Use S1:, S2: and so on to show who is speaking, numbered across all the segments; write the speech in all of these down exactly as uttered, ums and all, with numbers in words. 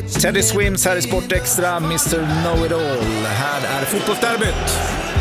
S1: Teddy Swims här i Sport Extra, mister Know-It-All. Här är fotbollsderbyt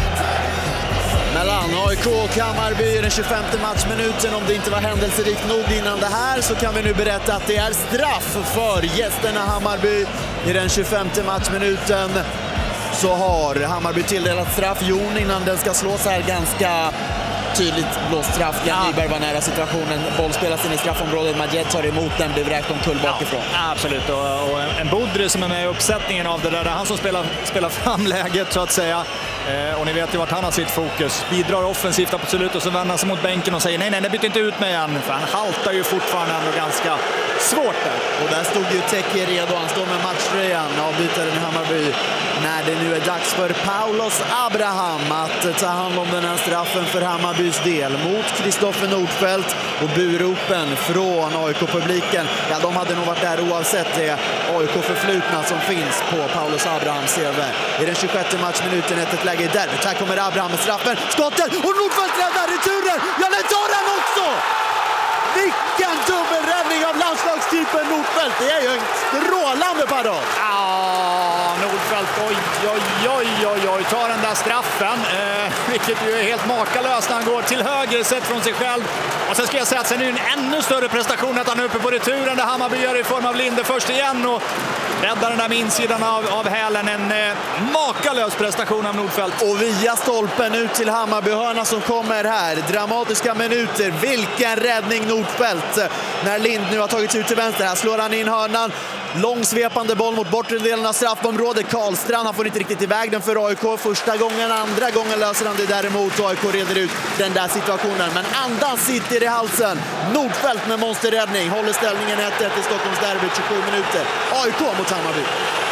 S2: mellan A I K och Hammarby i den tjugofemte matchminuten. Om det inte var händelserikt nog innan det här så kan vi nu berätta att det är straff för gästerna Hammarby. I den tjugofemte matchminuten så har Hammarby tilldelat straff. Jon, innan den ska slås här, ganska tydligt blåst straff. Glenn ja. Nyberg var nära situationen. Boll spelas in i straffområdet. Majed tar emot den, blir vräkt omkull bakifrån.
S3: Ja, absolut. Och, och en Bodri som är med i uppsättningen av det där. Han som spelar, spelar fram läget så att säga. Eh, och ni vet ju vart han har sitt fokus. Bidrar offensivt absolut och så vänder han sig mot bänken och säger nej, nej, det byter inte ut mig än. För han haltar ju fortfarande ändå ganska svårt där.
S2: Och där stod ju Teki redo. Han står med matchtröjan, avbytaren i Hammarby. När det nu är dags för Paulos Abraham att ta hand om den här straffen för Hammarbys del mot Kristoffer Nordfeldt, och buropen från A I K-publiken, ja, de hade nog varit där oavsett det A I K-förflutna som finns på Paulos Abrahams C V. I den tjugosjätte matchminuten ett, ett läge i derbyt. Här kommer Abraham med straffen, skotten, och Nordfeldt räddar returen. Ja, det tar han också! Vilken dubbelräddning av landslagskeepern Nordfeldt. Det är ju en strålande parad.
S3: Ja, Nordfeldt, oj, oj, oj, oj, oj, tar den där straffen. Eh, vilket ju är helt makalöst när han går till höger sett från sig själv. Och sen ska jag säga att sen är det en ännu större prestation att han är uppe på returen där Hammarby gör i form av Linde först igen och räddar den där med insidan av, av hälen. En eh, makalös prestation av Nordfeldt.
S2: Och via stolpen ut till Hammarbyhörna som kommer här. Dramatiska minuter. Vilken räddning Nordfeldt. När Lind nu har tagits ut till vänster. Här slår han in hörnan. Långsvepande boll mot bortre delen av straffområdet. Karlstrand, han får inte riktigt iväg den för A I K första gången. Andra gången löser han det däremot. A I K reder ut den där situationen. Men andan sitter i halsen. Nordfeldt med monsterräddning. Håller ställningen ett ett i Stockholms derby, tjugosju minuter. A I K mot Hammarby.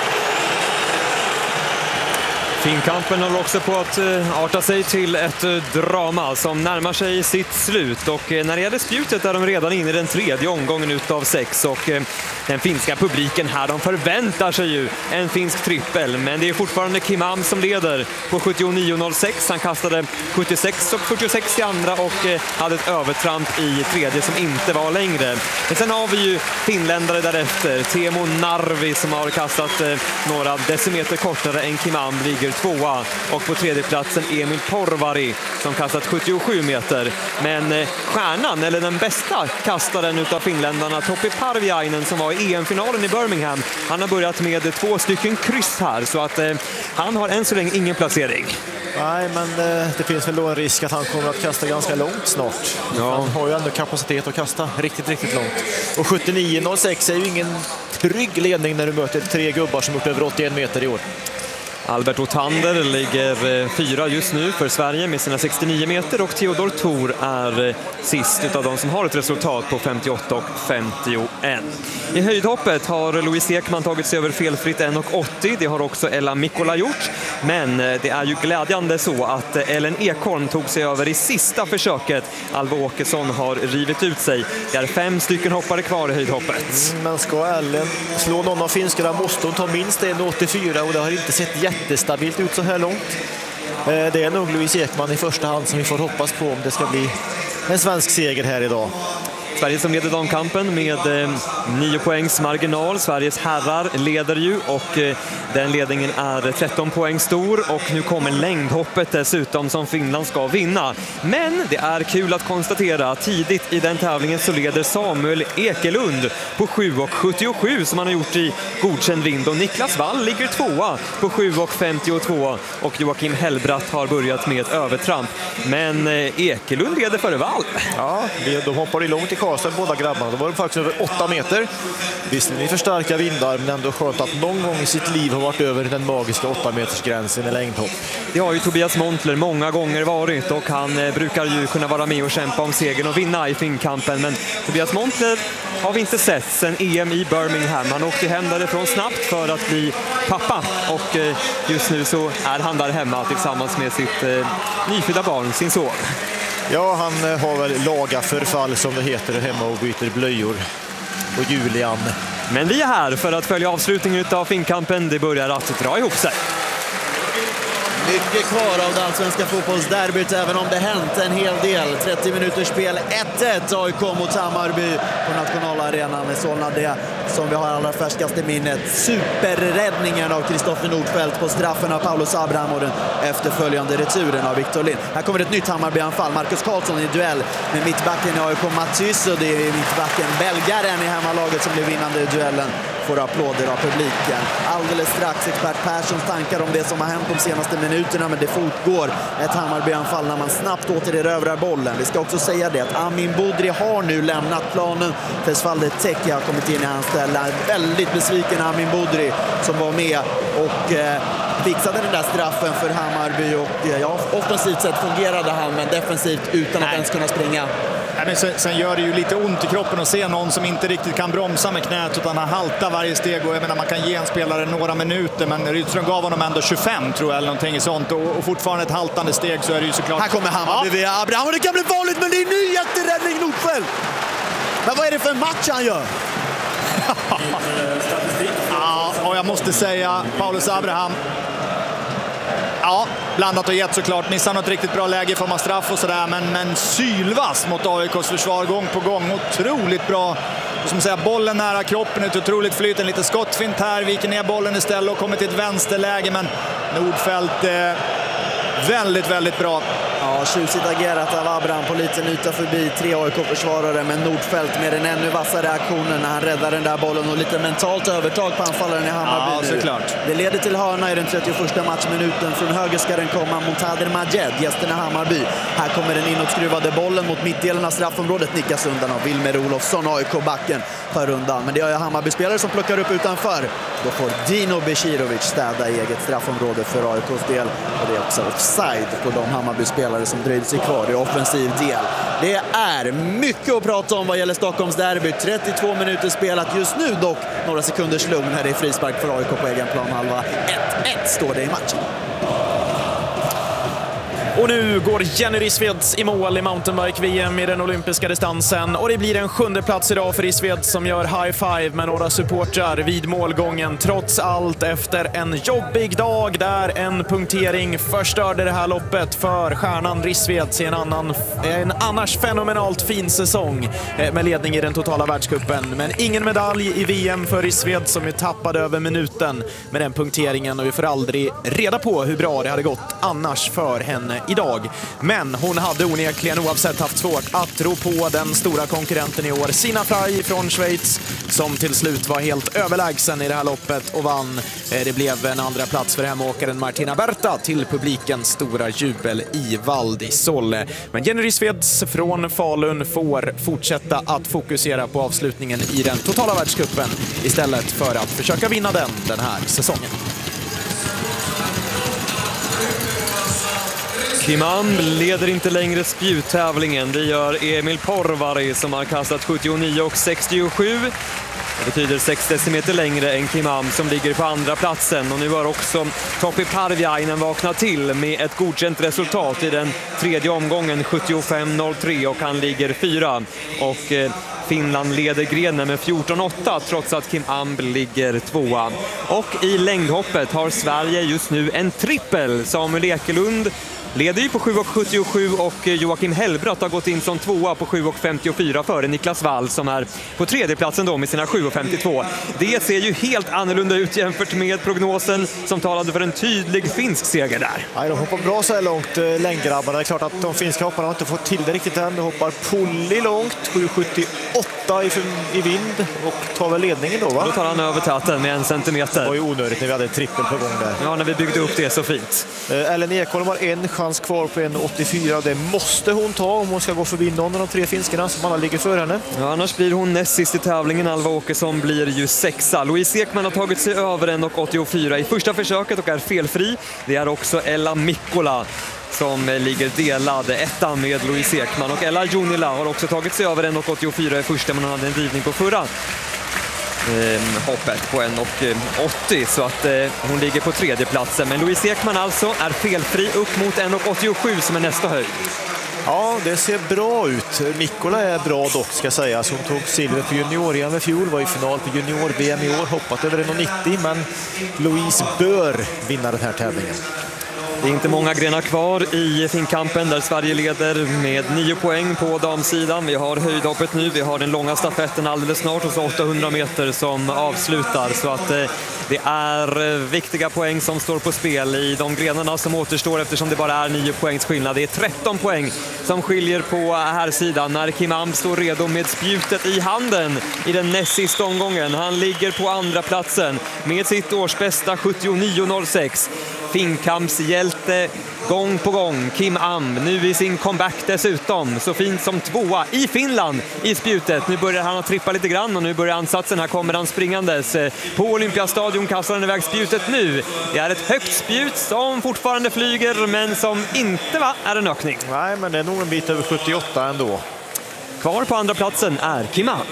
S4: Finnkampen håller också på att uh, arta sig till ett uh, drama som närmar sig sitt slut. Och uh, när det gäller spjutet är de redan inne i den tredje omgången utav sex. Och uh, den finska publiken här, de förväntar sig ju en finsk trippel. Men det är fortfarande Kimam som leder på sjuttionio noll sex. Han kastade sjuttiosex och fyrtiosex i andra och uh, hade ett övertramp i tredje som inte var längre. Men sen har vi ju finländare därefter. Teemu Narvi som har kastat uh, några decimeter kortare än Kimam, ligger tvåa, och på tredje platsen Emil Porvari som kastat sjuttiosju meter. Men eh, stjärnan, eller den bästa kastaren utav finländarna, Topi Parviainen, som var i E M-finalen i Birmingham, han har börjat med två stycken kryss här, så att eh, han har än så länge ingen placering.
S5: Nej, men eh, det finns väl då en risk att han kommer att kasta ganska långt snart. Ja. Han har ju ändå kapacitet att kasta riktigt, riktigt långt. Och sjuttionio noll sex är ju ingen trygg ledning när du möter tre gubbar som upp över åttioen meter i år.
S4: Albert Otander ligger fyra just nu för Sverige med sina sextionio meter, och Theodor Thor är sist utav de som har ett resultat på femtioåtta och femtioen. I höjdhoppet har Louise Ekman tagit sig över felfritt en åttio. Det har också Ella Mikkola gjort. Men det är ju glädjande så att Ellen Ekholm tog sig över i sista försöket. Alva Åkesson har rivit ut sig. Det är fem stycken hoppare kvar i höjdhoppet.
S5: Men ska Ellen slå någon av finskarna måste hon ta minst en åttiofyra, och det har inte sett jättestabilt ut så här långt. Det är nog Louise Ekman i första hand som vi får hoppas på om det ska bli en svensk seger här idag.
S4: Sverige som leder damkampen med eh, nio poängs marginal. Sveriges herrar leder ju, och eh, den ledningen är tretton poäng stor, och nu kommer längdhoppet dessutom som Finland ska vinna. Men det är kul att konstatera att tidigt i den tävlingen så leder Samuel Ekelund på sju och sjuttiosju som han har gjort i godkänd vind, och Niklas Wall ligger tvåa på sju och femtiotvå, och Joakim Hellbratt har börjat med ett övertramp. Men eh, Ekelund leder före Wall.
S5: Ja, de hoppar i långt i Karlstad, båda grabbarna. Då var de faktiskt över åtta meter. Visserligen för starka vindar, men ändå skönt att någon gång i sitt liv har varit över den magiska åtta meters gränsen i längdhopp.
S4: Det har ju Tobias Montler många gånger varit, och han eh, brukar ju kunna vara med och kämpa om segern och vinna i Finnkampen. Men Tobias Montler har vi inte sett sedan E M i Birmingham. Han åkte hem därifrån snabbt för att bli pappa, och eh, just nu så är han där hemma tillsammans med sitt eh, nyfödda barn, sin son.
S5: Ja, han har väl laga förfall som det heter hemma och byter blöjor. Och Julian.
S4: Men vi är här för att följa avslutningen av Finnkampen. Det börjar att dra ihop sig.
S2: Mycket kvar av det allsvenska fotbollsderbyt, även om det hänt en hel del. trettio minuters spel, ett ett A I K mot Hammarby på nationalarenan i Solna. Det som vi har allra färskast i minnet. Superräddningen av Kristoffer Nordfeldt på straffen av Paulus Abraham och den efterföljande returen av Victor Lind. Här kommer ett nytt Hammarby-anfall. Marcus Karlsson i duell med mittbacken i A I K Matys, och det är mittbacken belgaren i hemmalaget som blir vinnande i duellen. Får applåder av publiken. Alldeles strax expert Perssons tankar om det som har hänt de senaste minuterna, men det fortgår ett Hammarby-anfall när man snabbt återerövrar bollen. Vi ska också säga det att Amin Budri har nu lämnat planen. Fesfalde Teki har kommit in i hans ställe. Väldigt besviken Amin Budri som var med och eh, fixade den där straffen för Hammarby, och eh, ja, offensivt sett fungerade han, men defensivt utan att ens kunna springa.
S3: Ja, men sen, sen gör det ju lite ont i kroppen att se någon som inte riktigt kan bromsa med knät, utan han haltar varje steg, och jag menar, man kan ge en spelare några minuter, men Rydström gav honom ändå tjugofem tror jag eller någonting i sånt, och, och fortfarande ett haltande steg, så är det ju såklart.
S2: Här kommer Hammarby ja. via Abraham, och det kan bli farligt, men det är en ny jätteräddning Nordfeldt. Men vad är det för match han gör?
S3: Ja, och jag måste säga Paulus Abraham, ja, blandat och gett såklart. Missar något riktigt bra läge i form av straff och sådär, men, men sylvass mot A I K:s försvar gång på gång. Otroligt bra. Som säger, bollen nära kroppen, ett otroligt flyt, en lite skottfint här, viker ner bollen istället och kommer till ett vänsterläge, men Nordfeldt eh, väldigt, väldigt bra.
S2: Ja, tjusigt agerat av Abraham på liten yta förbi tre A I K-försvarare, men Nordfeldt med en ännu vassare aktionen när han räddar den där bollen och lite mentalt övertag på anfallaren i Hammarby.
S3: Ja, såklart.
S2: Det leder till hörna i den trettioförsta matchminuten. Från höger ska den komma mot Hader Majed, gästerna Hammarby. Här kommer den inåtskruvade bollen mot mittdelen av straffområdet, nickas undan av Wilmer Olofsson. A I K-backen tar undan, men det är Hammarby-spelare som plockar upp utanför. Då får Dino Besirovic städa i eget straffområde för A I K:s del, och det är också offside på de Hammarby-spelare som dröjde sig kvar i offensiv del. Det är mycket att prata om vad gäller Stockholms derby. trettiotvå minuter spelat just nu, dock några sekunders lugn här i frispark för A I K på egen planhalva. ett ett står det i matchen.
S6: Och nu går Jenny Rissveds i mål i mountainbike-V M i den olympiska distansen. Och det blir en sjunde plats idag för Rissved som gör high five med några supportrar vid målgången. Trots allt efter en jobbig dag där en punktering förstörde det här loppet för stjärnan Rissved i en, annan, en annars fenomenalt fin säsong med ledning i den totala världscupen. Men ingen medalj i V M för Rissved som är tappad över minuten med den punkteringen, och vi får aldrig reda på hur bra det hade gått annars för henne idag. Men hon hade onekligen oavsett haft svårt att rå på den stora konkurrenten i år, Sina Frey från Schweiz, som till slut var helt överlägsen i det här loppet och vann. Det blev en andra plats för hemåkaren Martina Berta till publikens stora jubel i Val di Sole. Men Jenny Rissveds från Falun får fortsätta att fokusera på avslutningen i den totala världscupen istället för att försöka vinna den den här säsongen.
S4: Kim Amb leder inte längre spjuttävlingen. Det gör Emil Porvari som har kastat sjuttionio och sextiosju. Det betyder sex decimeter längre än Kim Amb som ligger på andra platsen. Och nu har också Topi Parviainen vaknat till med ett godkänt resultat i den tredje omgången, sjuttiofem noll tre, och han ligger fyra. Och eh, Finland leder grenen med fjorton åtta trots att Kim Amb ligger tvåa. Och i längdhoppet har Sverige just nu en trippel. Samuel Ekelund leder ju på sju sjuttiosju och Joakim Hellbratt har gått in som tvåa på sju femtiofyra före Niklas Wall som är på tredjeplatsen då med sina sju femtiotvå. Det ser ju helt annorlunda ut jämfört med prognosen som talade för en tydlig finsk seger där.
S5: Ja, de hoppar bra så här långt, längdgrabbarna. Det är klart att de finska hopparna har inte fått till det riktigt än. De hoppar Polly långt, sju sjuttioåtta i, i vind, och tar väl ledningen då, va?
S4: Då tar han över täten med en centimeter.
S5: Det var ju onödigt när vi hade en trippel på gång där.
S4: Ja, när vi byggde upp det så fint.
S5: Ellen Ekholm har en chans kvar på en åttiofyra. Det måste hon ta om hon ska gå förbi någon av de tre finskarna som alla ligger för henne.
S4: Ja, annars blir hon näst sist i tävlingen. Alva Åkesson blir ju sexa. Louise Ekman har tagit sig över en åttiofyra i första försöket och är felfri. Det är också Ella Mikkola som ligger delad ettan med Louise Ekman. Och Ella Junila har också tagit sig över en åttiofyra i första, men hon hade en drivning på förra Eh, hoppet på en åttio, så att eh, hon ligger på tredje platsen. Men Louise Ekman alltså är felfri upp mot en åttiosju som är nästa höjd.
S5: Ja, det ser bra ut. Mikkola är bra dock, ska sägas. Hon tog silver på junior-E M i fjol, var i final på junior-V M i år, hoppat över en nittio, men Louise bör vinna den här tävlingen.
S4: Det är inte många grenar kvar i finkampen där Sverige leder med nio poäng på damsidan. Vi har höjdhoppet nu, vi har den långa stafetten alldeles snart och så åttahundra meter som avslutar. Så att eh, det är viktiga poäng som står på spel i de grenarna som återstår eftersom det bara är nio poängs skillnad. Det är tretton poäng som skiljer på här sidan när Kim Am står redo med spjutet i handen i den näst sista omgången. Han ligger på andra platsen med sitt årsbästa sjuttionio noll sex. Finkampshjälte gång på gång, Kim Am, nu i sin comeback dessutom, så fint som tvåa i Finland i spjutet. Nu börjar han att trippa lite grann och nu börjar ansatsen, här kommer han springandes. På Olympiastadion kastar han iväg spjutet nu. Det är ett högt spjut som fortfarande flyger men som inte va, är en ökning.
S5: Nej, men det är nog en bit över sjuttioåtta ändå.
S4: Kvar på andra platsen är Kim Am.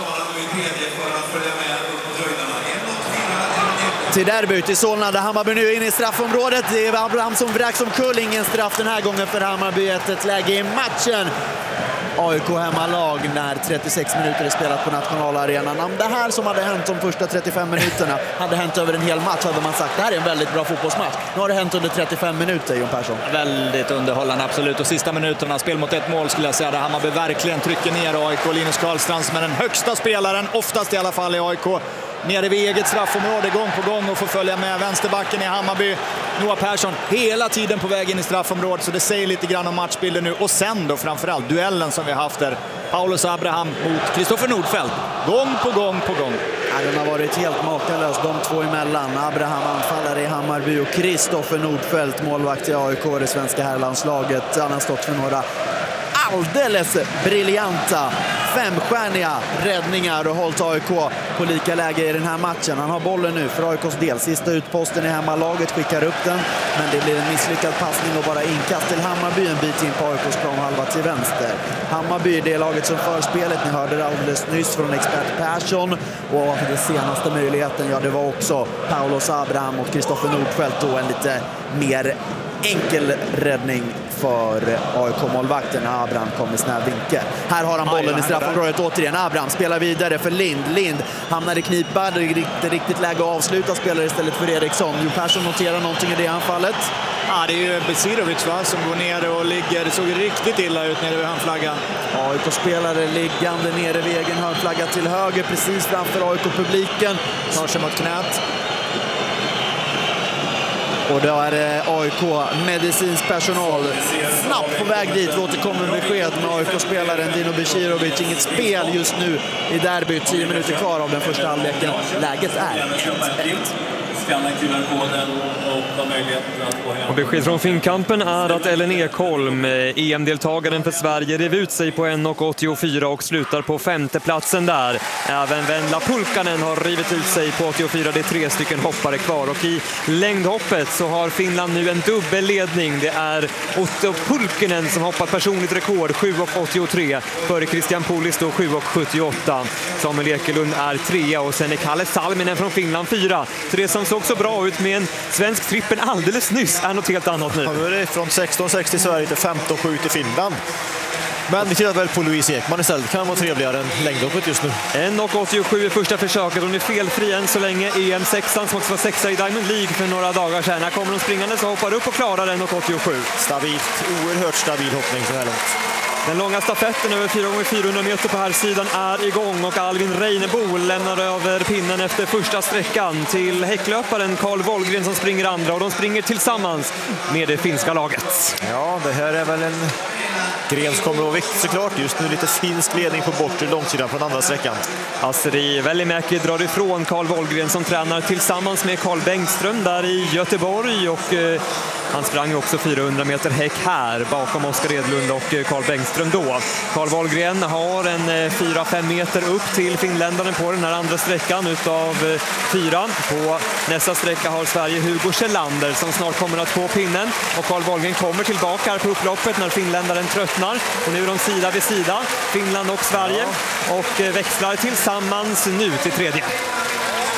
S2: Till derbyt i Solna där Hammarby nu är inne i straffområdet. Det är Abraham som vräks som kull. Ingen straff den här gången för Hammarby. Ett, ett läge i matchen. A I K hemmalag när trettiosex minuter är spelat på nationalarenan. Om det här som hade hänt de första trettiofem minuterna hade hänt över en hel match hade man sagt det här är en väldigt bra fotbollsmatch. Nu har det hänt under trettiofem minuter, Jon Persson.
S3: Väldigt underhållande, absolut. Och sista minuterna, spel mot ett mål skulle jag säga, där Hammarby verkligen trycker ner A I K. Linus Karlstrand som är den högsta spelaren, oftast i alla fall i A I K. Nere vid eget straffområde gång på gång och får följa med vänsterbacken i Hammarby. Noah Persson hela tiden på väg in i straffområdet, så det säger lite grann om matchbilden nu. Och sen då framförallt duellen som vi har haft där. Paulus Abraham mot Kristoffer Nordfeldt. Gång på gång på gång.
S2: Ja, den har varit helt makalös, de två emellan. Abraham anfallare i Hammarby och Kristoffer Nordfeldt, målvakt i A I K, det svenska herrlandslaget. Han har stått för några alldeles briljanta femstjärniga räddningar och hållit A I K på lika läge i den här matchen. Han har bollen nu för A I K:s del. Sista utposten i hemmalaget, skickar upp den, men det blir en misslyckad passning och bara inkast till Hammarby en bit in på A I K:s planhalva till vänster. Hammarby är det laget som för spelet. Ni hörde det alldeles nyss från expert Persson, och den senaste möjligheten, ja det var också Paulus Abraham mot Kristoffer Nordfeldt, då en lite mer enkel räddning för A I K-målvakten när Abraham kom i snäv vinkel. Här har han bollen i straffområdet återigen. Abraham spelar vidare för Lind. Lind hamnar i knipa. Det är inte riktigt läge att avsluta. Spelar istället för Eriksson. Jo Persson noterar någonting i det anfallet.
S3: Ja, det är ju Besirovic va, som går ner och ligger. Det såg riktigt illa ut nere vid hörnflaggan.
S2: A I K-spelare liggande nere vid egen hörnflagga till höger, precis framför A I K-publiken.
S3: Tar sig mot knät.
S2: Och då är A I K medicinsk personal snabbt på väg dit. Vi återkommer med besked med A I K-spelaren Dino Besirovic. Inget spel just nu i derbyt. tio minuter kvar av den första halvleken. Läget är ett.
S4: Och besked från finkampen är att Ellen Ekholm, E M-deltagaren för Sverige, rev ut sig på en åttiofyra och slutar på femteplatsen där. Även Venla Pulkkanen har rivit ut sig på åttiofyra. Det är tre stycken hoppare kvar. Och i längdhoppet så har Finland nu en dubbelledning. Det är Otto Pulkkinen som hoppar personligt rekord, sju åttiotre. Före Christian Pulis då sju sjuttioåtta. Samuel Ekelund är trea och sen är Kalle Salminen från Finland fyra. Så det som såg så bra ut med en svensk trippen alldeles nyss är något helt annat nu.
S5: Ja, nu är det från sexton sex till Sverige till femton sju till Finland. Men vi tittar väl på Louise Ekman istället. Kan vara trevligare än längdhoppet just nu.
S4: en åttiosju i första försöket. Hon är felfri än så länge. E M sexan som också var sexa i Diamond League för några dagar sedan. Här kommer hon springande så hoppar upp och klarar en åttiosju.
S5: Stabilt, oerhört stabil hoppning så här långt.
S4: Den långa stafetten över fyra gånger fyrahundra meter på här sidan är igång och Alvin Reinebo lämnar över pinnen efter första sträckan till häcklöparen Carl Wollgren som springer andra, och de springer tillsammans med det finska laget.
S5: Ja, det här är väl en gren som kommer att vikt såklart. Just nu lite finsk ledning på bortre långsidan från andra sträckan.
S4: Astrid Välimäki drar ifrån Carl Wollgren som tränar tillsammans med Carl Bengtström där i Göteborg, och eh, han sprang också fyrahundra meter häck här bakom Oskar Edlund och Carl Bengtström då. Carl Wollgren har en fyra fem meter upp till finländaren på den här andra sträckan utav fyra. På nästa sträcka har Sverige Hugo Kjellander som snart kommer att få pinnen, och Carl Wollgren kommer tillbaka här på upploppet när finländaren tröttnar, och nu är de sida vid sida, Finland och Sverige, och växlar tillsammans nu till tredje.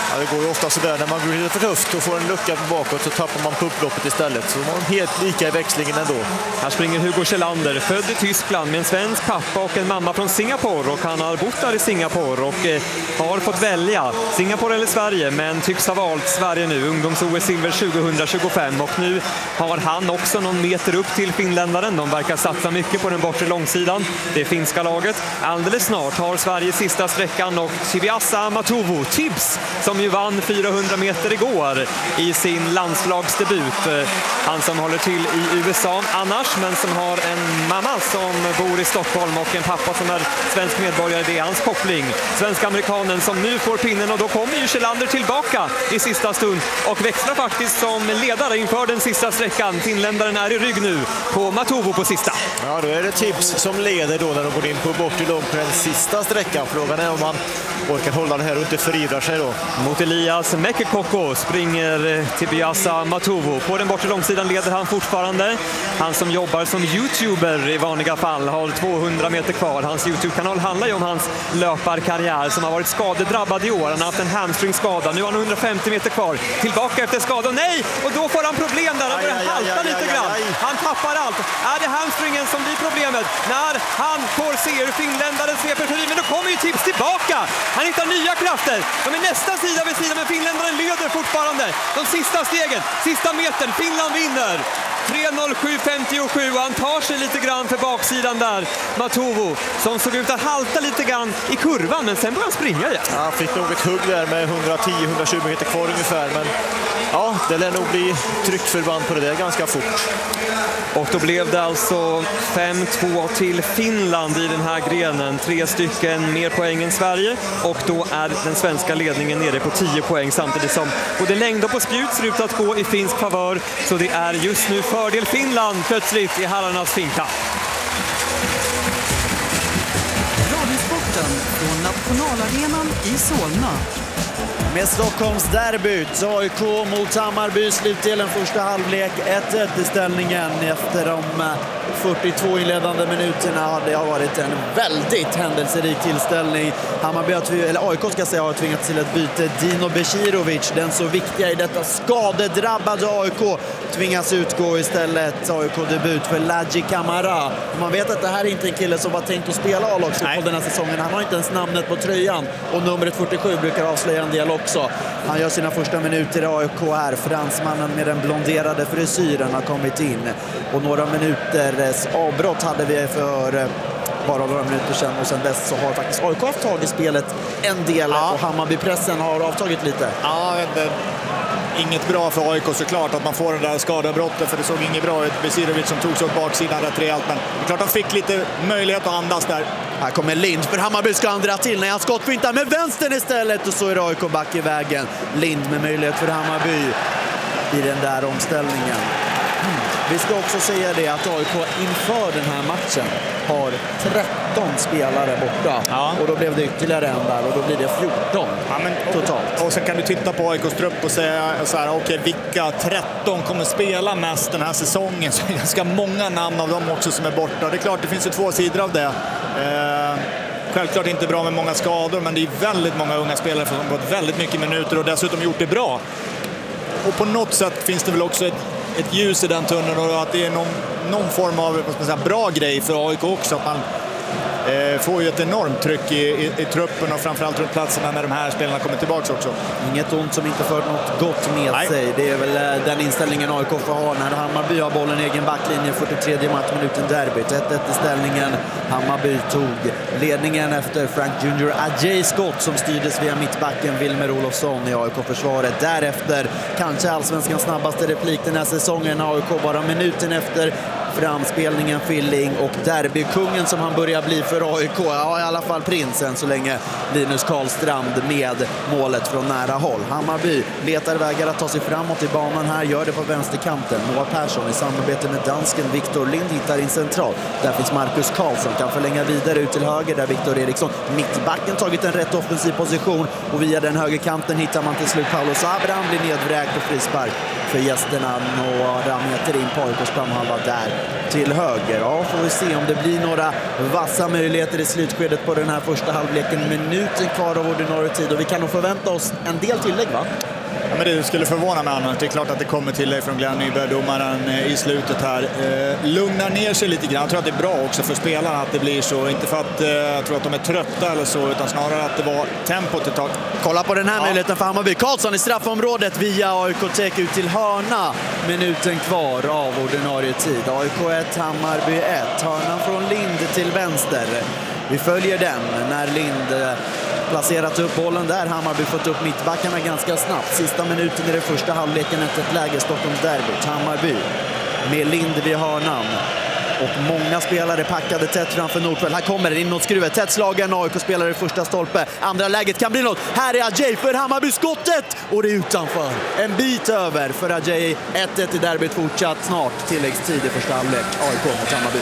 S5: Ja, det går ju ofta sådär när man går lite för tufft och får en lucka bakåt så tappar man pupploppet istället. Så de var helt lika i växlingen ändå.
S4: Här springer Hugo Kjellander, född i Tyskland med en svensk pappa och en mamma från Singapore. Och han har bott där i Singapore och eh, har fått välja Singapore eller Sverige, men tycks ha valt Sverige nu. Ungdoms-O S-silver tjugohundratjugofem och nu har han också någon meter upp till finländaren. De verkar satsa mycket på den bortre långsidan. Det finska laget. Alldeles snart har Sverige sista sträckan och Tibiasa Matovu, Tibbs, som ju vann fyrahundra meter igår i sin landslagsdebut. Han som håller till i U S A annars, men som har en mamma som bor i Stockholm och en pappa som är svensk medborgare. Det är hans koppling. Svensk-amerikanen som nu får pinnen, och då kommer ju Kjellander tillbaka i sista stund och växlar faktiskt som ledare inför den sista sträckan. Finländaren är i rygg nu på Matovu på sista.
S5: Ja, då är det Tibbs som leder då när de går in på bort i långt på den sista sträckan. Frågan är om han orkar hålla det här och inte förivrar sig då.
S4: Mot Elias Mäkikokko springer Tibiasa Matovu. På den bortre långsidan leder han fortfarande. Han som jobbar som youtuber i vanliga fall har tvåhundra meter kvar. Hans YouTube-kanal handlar ju om hans löparkarriär som har varit skadedrabbad i år. Han har haft en hamstringskada. Nu har han hundrafemtio meter kvar. Tillbaka efter skadan. Nej! Och då får han problem där. Han börjar halta lite grann. Han tappar allt. Är det hamstringen som blir problemet? När han får se hur finländaren sveper förbi. Men då kommer ju Tibbs tillbaka. Han hittar nya krafter. De är nästan sida vid sida, men finländaren leder fortfarande. De sista stegen, sista metern. Finland vinner. tre noll sju femtiosju och han tar sig lite grann för baksidan där. Matovu som såg ut att halta lite grann i kurvan, men sen började han springa igen.
S5: Ja, fick nog ett hugg där med hundratio till hundratjugo meter kvar ungefär, men ja, det lär nog bli tryckförband på det där ganska fort.
S4: Och då blev det alltså fem två till Finland i den här grenen. Tre stycken mer poäng än Sverige och då är den svenska ledningen nere på tio poäng samtidigt som både längd och på spjut ser ut att gå i finsk favör. Så det är just nu fördel Finland plötsligt i herrarnas finkamp.
S7: Radiosporten från Nationalarenan i Solna.
S2: Med Stockholms derbyt, A I K mot Hammarby, slutdelen första halvlek, ett ett i ställningen efter de fyrtiotvå inledande minuterna. Det har varit en väldigt händelserik tillställning. Hammarby, eller A I K ska säga, har tvingats till ett byte. Dino Becirovic, den så viktiga i detta skadedrabbade A I K, tvingas utgå istället. A I K-debut för Ladji Camara. Man vet att det här är inte en kille som var tänkt att spela A-lagsfotboll den här säsongen. Han har inte ens namnet på tröjan och numret fyrtiosju brukar avslöja en del också. Han gör sina första minuter i A I K här. Fransmannen med den blonderade frisyren har kommit in. Och några minuters avbrott hade vi för bara några minuter sedan. Och sen dess så har faktiskt A I K haft tag i spelet en del. Ja. Och Hammarby-pressen har avtagit lite.
S3: Ja, det... Inget bra för A I K såklart att man får det där skadebrottet, för det såg inget bra ut. Becirovic som tog sig upp baksidan rätt rejält, men det är klart han fick lite möjlighet att andas där.
S2: Här kommer Lind, för Hammarby ska andra till när han skottfintar med vänstern istället, och så är A I K back i vägen. Lind med möjlighet för Hammarby i den där omställningen. Mm. Vi ska också säga det att A I K inför den här matchen har tretton spelare borta. Ja. Och då blev det ytterligare en där och då blir det fjorton ja, men, totalt.
S3: Och, och sen kan du titta på A I K:s trupp och säga så här, okej, okay, vilka tretton kommer spela mest den här säsongen? Så det är ganska många namn av dem också som är borta. Det är klart, det finns ju två sidor av det. Eh, självklart inte bra med många skador, men det är väldigt många unga spelare som har fått väldigt mycket minuter och dessutom gjort det bra. Och på något sätt finns det väl också ett ett ljus i den tunneln, och att det är någon, någon form av vad ska man säga, bra grej för A I K också, att man eh, får ju ett enormt tryck i, i, i truppen och framförallt runt platserna när de här spelarna kommer tillbaka också.
S2: Inget ont som inte fört något gott med Nej. sig. Det är väl eh, den inställningen A I K får ha när Hammarby har bollen i egen backlinje, fyrtiotredje matchminuten derbyt. ett ett i ställningen. Hammarby tog ledningen efter Frank Junior Ajay skott som styrdes via mittbacken Wilmer Olofsson i A I K-försvaret. Därefter kanske allsvenskans snabbaste replik den här säsongen. A I K bara minuten efter framspelningen Filling och derbykungen som han börjar bli för A I K. Ja, i alla fall prinsen så länge. Linus Karlstrand med målet från nära håll. Hammarby letar vägar att ta sig framåt i banan här, gör det på vänsterkanten. Noah Persson i samarbete med dansken Victor Lind hittar in central. Där finns Marcus Karlsson, kan förlänga vidare ut till höger där Victor Eriksson, mittbacken, tagit en rätt offensiv position och via den högerkanten hittar man till slut Paulos Abraham, blir nedvräkt och frispark för gästerna några meter in på A I K:s planhalva där till höger. Ja, får vi se om det blir några vassa möjligheter i slutskedet på den här första halvleken. Minuten kvar av ordinarie tid och vi kan nog förvänta oss en del tillägg, va?
S3: Ja, men det skulle förvåna mig annars. Det är klart att det kommer tillägg från Glenn Nyberg, domaren, i slutet här. Eh, lugnar ner sig lite grann. Jag tror att det är bra också för spelarna att det blir så. Inte för att eh, jag tror att de är trötta eller så, utan snarare att det var tempot ett tag.
S2: Kolla på den här
S3: ja.
S2: möjligheten för Hammarby. Karlsson i straffområdet via A I K Tech ut till hörna. Minuten kvar av ordinarie tid. A I K ett, Hammarby ett. Hörnan från Lind till vänster. Vi följer den när Lind placerat upp bollen där. Hammarby fått upp mittbackarna ganska snabbt. Sista minuten i den första halvleken efter ett läge Stockholms derbyt. Hammarby med Lind vid hörnan. Och många spelare packade tätt framför Nordfeldt. Här kommer det inåtskruvet. Tätt slagen A I K-spelare i första stolpe. Andra läget kan bli något. Här är Ajay för Hammarby skottet. Och det är utanför. En bit över för Ajay. ett ett i derbyt fortsatt snart. Tilläggstid i första halvlek. A I K mot Hammarby.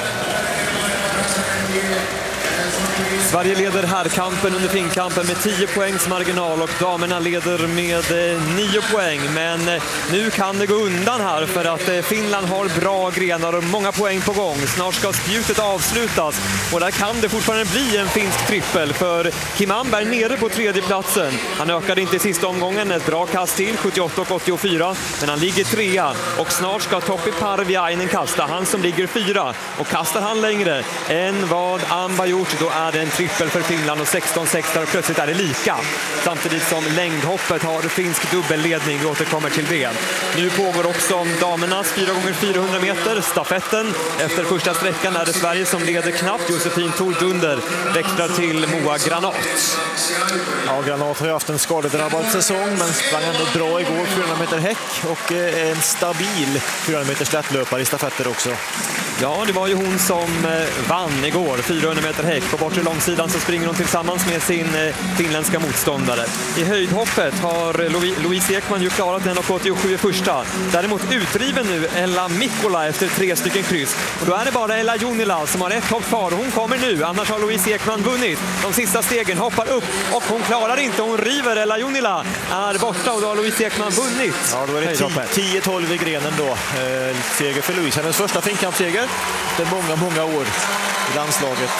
S4: Sverige leder herrkampen under finkampen med tio poängs marginal och damerna leder med nio poäng. Men nu kan det gå undan här för att Finland har bra grenar och många poäng på gång. Snart ska spjutet avslutas och där kan det fortfarande bli en finsk trippel för Kim Amberg nere på tredje platsen. Han ökade inte i sista omgången, ett bra kast till, sjuttioåtta och åttiofyra, men han ligger trea och snart ska Toppi Parviainen kasta, han som ligger fyra. Och kastar han längre än vad Amberg gjort, då är det en trippel för Finland och sexton sex och plötsligt är det lika. Samtidigt som längdhoppet har finsk dubbelledning, vi återkommer till det. Nu pågår också damernas fyra gånger fyrahundra meter stafetten. Efter första sträckan är det Sverige som leder knappt. Josefin Thor Dunder växlar till Moa Granat.
S5: Ja, Granat har ju haft en skadedrabbad säsong men sprang ändå bra igår, fyrahundra meter häck och en stabil fyrahundra meter slättlöpare i stafetter också.
S4: Ja, det var ju hon som vann igår, fyrahundra meter häck. På bortre långsidan så springer hon tillsammans med sin finländska motståndare. I höjdhoppet har Louise Ekman ju klarat en och åttiosju första. Däremot utriven nu Ella Mikkola efter tre stycken kryss. Och då är det bara Ella Junila som har ett hopp kvar. Hon kommer nu, annars har Louise Ekman vunnit. De sista stegen hoppar upp och hon klarar inte. Hon river. Ella Junila är borta och då har Louise Ekman vunnit.
S5: Ja, då är det tio tolv i grenen då. Eh, seger för Louise. Hennes första finkampsseger. Det är många, många år i landslaget.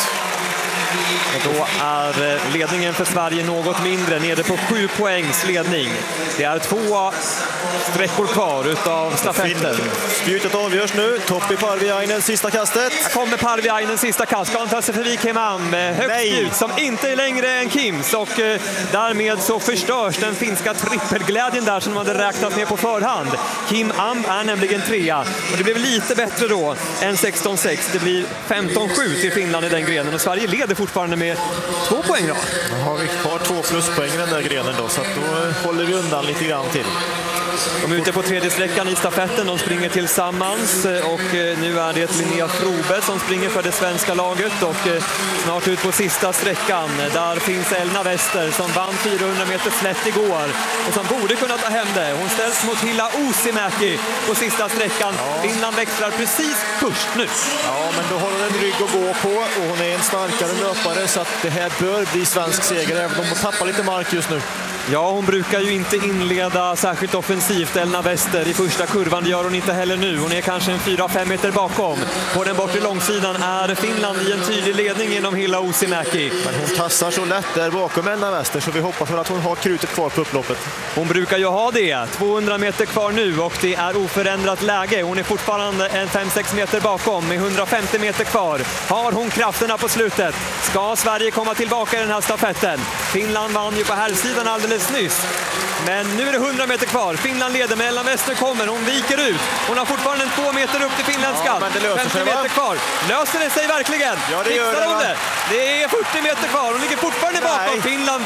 S4: Och då är ledningen för Sverige något mindre, nere på sju poängs ledning. Det är två sträckor kvar utav stafetten.
S5: Spjutet avgörs nu. Toppi Parviainen, sista kastet.
S4: Här kommer Parviainen, sista kast. Ska han ta sig förbi Kim Am. Högt spjut som inte är längre än Kims. Och eh, därmed så förstörs den finska trippelglädjen där som de hade räknat med på förhand. Kim Am är nämligen trea. Och det blev lite bättre då än sexton sex. Det blir femton sju till Finland i den grenen. Och Sverige leder fortfarande med två poäng då.
S5: Då har vi kvar två pluspoäng i den där grenen då, så att då håller vi undan lite grann till.
S4: De är ute på tredje sträckan i stafetten, de springer tillsammans och nu är det Linnea Frobe som springer för det svenska laget och snart ut på sista sträckan. Där finns Elna Wester som vann fyrahundra meter slätt igår och som borde kunna ta hem det. Hon ställs mot Hilla Uusimäki på sista sträckan. Ja. Finland växlar precis först nu.
S5: Ja, men då har hon en rygg att gå på och hon är en starkare löpare så att det här bör bli svensk seger även om hon tappar lite mark just nu.
S4: Ja, hon brukar ju inte inleda särskilt offensivt, Elna Wester. I första kurvan, det gör hon inte heller nu. Hon är kanske en fyra fem meter bakom. På den bortre långsidan är Finland i en tydlig ledning genom Hilla Uusimäki.
S5: Men hon tassar så lätt där bakom Elna Wester så vi hoppas för att hon har krutet kvar på upploppet.
S4: Hon brukar ju ha det. tvåhundra meter kvar nu och det är oförändrat läge. Hon är fortfarande en fem sex meter bakom med hundrafemtio meter kvar. Har hon krafterna på slutet? Ska Sverige komma tillbaka i den här stafetten? Finland vann ju på här sidan alldeles nyss. Men nu är det hundra meter kvar. Finland leder, men Elna Wester kommer. Hon viker ut. Hon har fortfarande en två meter upp till finländska.
S5: Ja,
S4: femtio meter kvar. Löser det sig verkligen?
S5: Ja, det gör det,
S4: hon det. Det är fyrtio meter kvar. Hon ligger fortfarande bakom. Nej. Finland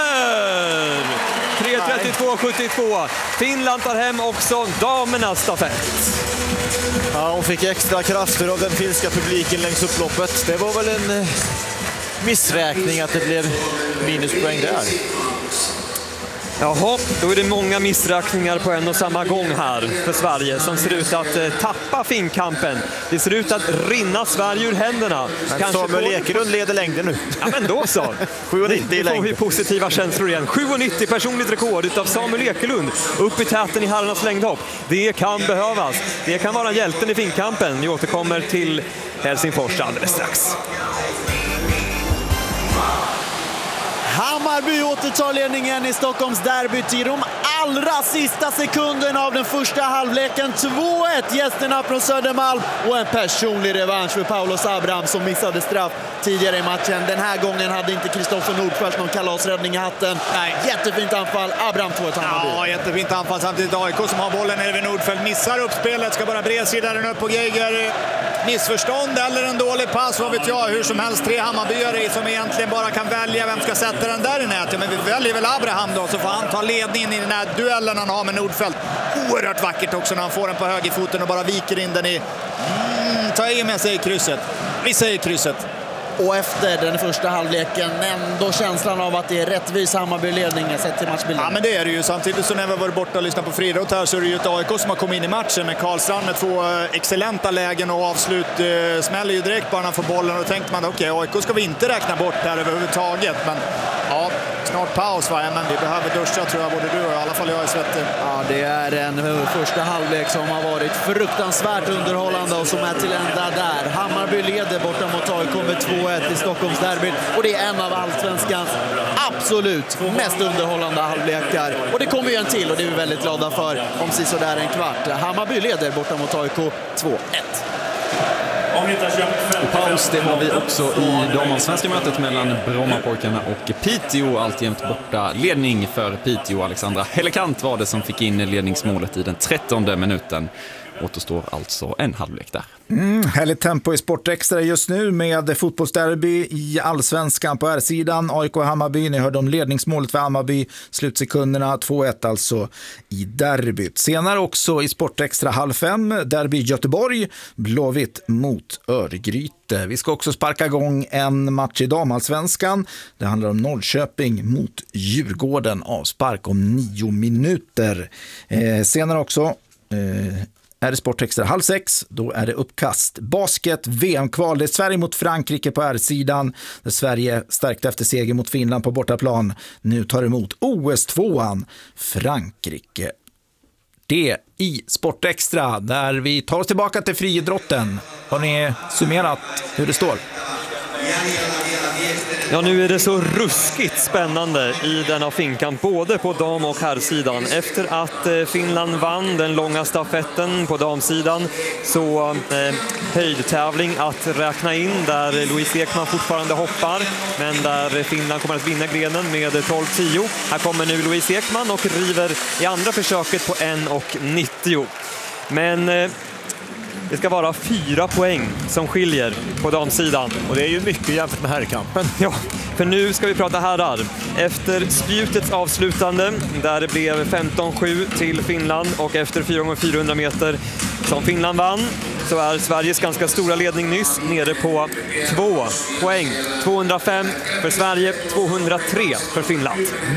S4: vinner! tre trettiotvå sjuttiotvå. Finland tar hem också damernas stafett.
S5: Ja, hon fick extra krafter av den finska publiken längs upploppet. Det var väl en missräkning att det blev minuspoäng där.
S4: Jaha, då är det många missräkningar på en och samma gång här för Sverige som ser ut att eh, tappa finkampen. Det ser ut att rinna Sverige ur händerna.
S5: Men Samuel på... Ekelund leder längden nu.
S4: Ja, men då så.
S5: sju nittio i
S4: längd.
S5: får
S4: vi positiva känslor igen. sju nittio personligt rekord utav Samuel Ekelund upp i täten i herrarnas längdhopp. Det kan behövas. Det kan vara hjälten i finkampen. Vi återkommer till Helsingfors alldeles strax.
S2: Hammarby återtar ledningen i Stockholms derbyt i de allra sista sekunderna av den första halvleken. två ett gästerna från Södermalm och en personlig revansch för Paulos Abraham som missade straff tidigare i matchen. Den här gången hade inte Kristoffer Nordfeldt någon kalasräddning i hatten. Nej. Jättefint anfall. Abraham två ett Hammarby.
S3: Ja, jättefint anfall. Samtidigt A I K som har bollen nere vid Nordfeldt missar uppspelet. Ska bara bredsidaren upp på Geiger. Missförstånd eller en dålig pass, vad vet jag. Hur som helst, tre Hammarbyare som egentligen bara kan välja vem ska sätta den där i nätet. Men vi väljer väl Abraham då, så får han ta ledningen i den här duellen han har med Nordfeldt. Oerhört vackert också när han får den på högerfoten och bara viker in den i... Mm, ta i med sig krysset. Vi säger krysset.
S2: Och efter den första halvleken ändå känslan av att det är rättvis Hammarby-ledning sett till matchbilden.
S3: Ja, men det är det ju. Samtidigt så när vi var borta och lyssnade på Fridrott här så är det ju ett A I K som har kommit in i matchen med Karlstrand med två excellenta lägen och avslut eh, smäller ju direkt bara när han får bollen och då tänkte man okej, okay, A I K ska vi inte räkna bort här överhuvudtaget, men ja, snart paus va? Men vi behöver duscha tror jag, både du och i alla fall jag är svettig.
S2: Ja, det är en första halvlek som har varit fruktansvärt underhållande och som är till ända där. Hammarby leder borta mot A I K med två ett i Stockholms derby och det är en av allsvenskans absolut mest underhållande halvlekar. Och det kommer ju en till och det är vi väldigt glada för om sisådär en kvart. Hammarby leder borta mot A I K två ett.
S8: Och paus, det har vi också i damallsvenska mötet mellan Brommapojkarna och Piteå. Alltjämt borta ledning för Piteå. Alexandra Hellekant var det som fick in ledningsmålet i den trettonde minuten. Återstår alltså en halvlek där.
S1: Mm, härligt tempo i Sportextra just nu med fotbollsderby i allsvenskan på R-sidan. A I K Hammarby, ni hörde om ledningsmålet för Hammarby. Slutsekunderna två ett alltså i derbyt. Senare också i Sportextra halv fem, derby Göteborg, Blåvitt mot Örgryte. Vi ska också sparka igång en match i damallsvenskan. Det handlar om Norrköping mot Djurgården, avspark om nio minuter. Eh, senare också... Eh, är det Sportextra halv sex, då är det uppkast. Basket, V M-kval, det är Sverige mot Frankrike på R-sidan. Där Sverige stärkte efter seger mot Finland på bortaplan. Nu tar emot O S tvåan Frankrike. Det i Sportextra, där vi tar oss tillbaka till friidrotten. Har ni summerat hur det står?
S4: Ja, nu är det så ruskigt spännande i denna finkan, både på dam- och herrsidan. Efter att Finland vann den långa stafetten på damsidan så eh, höjdtävling att räkna in där Louise Ekman fortfarande hoppar, men där Finland kommer att vinna grenen med tolv tio. Här kommer nu Louise Ekman och river i andra försöket på en nittio. Men... Eh, Det ska vara fyra poäng som skiljer på damsidan.
S5: Och det är ju mycket jämfört med herrkampen.
S4: Ja, för nu ska vi prata herrar. Efter spjutets avslutande, där det blev femton sju till Finland och efter fyra gånger fyrahundra meter som Finland vann, så är Sveriges ganska stora ledning nyss nere på två poäng. tvåhundrafem för Sverige, tvåhundratre för Finland.